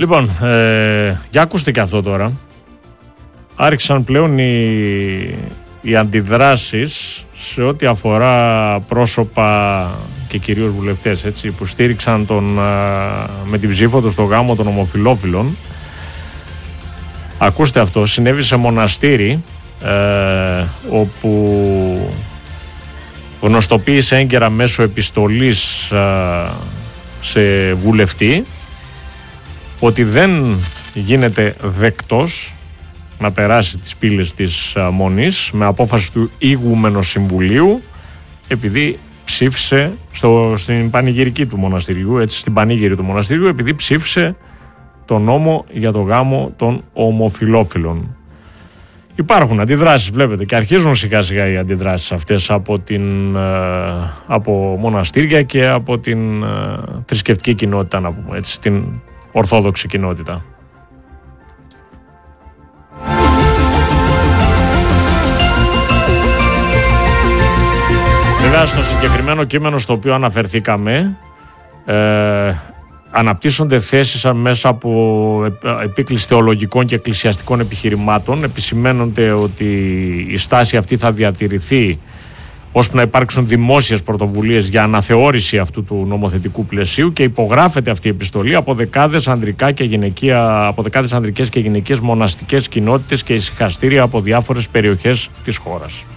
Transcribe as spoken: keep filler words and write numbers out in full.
Λοιπόν, ε, για ακούστε και αυτό τώρα. Άρχισαν πλέον οι, οι αντιδράσεις σε ό,τι αφορά πρόσωπα και κυρίως βουλευτές, έτσι, που στήριξαν τον, με την ψήφο του στο γάμο των ομοφυλόφιλων. Ακούστε αυτό, συνέβη σε μοναστήρι ε, όπου γνωστοποίησε έγκαιρα μέσω επιστολής ε, σε βουλευτή ότι δεν γίνεται δεκτός να περάσει τις πύλες της α, Μονής με απόφαση του ηγούμενου συμβουλίου, επειδή ψήφισε στο, στην πανηγυρική του μοναστηριού, έτσι, στην πανήγυρη του μοναστηριού, επειδή ψήφισε τον νόμο για το γάμο των ομοφυλόφιλων. Υπάρχουν αντιδράσεις, βλέπετε, και αρχίζουν σιγά σιγά οι αντιδράσεις αυτές από, την, από μοναστήρια και από την θρησκευτική κοινότητα, να πούμε έτσι, την ορθόδοξη κοινότητα. Βέβαια, στο συγκεκριμένο κείμενο στο οποίο αναφερθήκαμε, ε, αναπτύσσονται θέσεις μέσα από επίκληση θεολογικών και εκκλησιαστικών επιχειρημάτων. Επισημαίνονται ότι η στάση αυτή θα διατηρηθεί ώστε να υπάρξουν δημόσιες πρωτοβουλίες για αναθεώρηση αυτού του νομοθετικού πλαισίου, και υπογράφεται αυτή η επιστολή από δεκάδες ανδρικά και γυναικεία, από δεκάδες ανδρικές και γυναικείες μοναστικές κοινότητες και ησυχαστήρια από διάφορες περιοχές της χώρας.